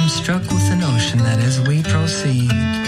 I'm struck with the notion that as we proceed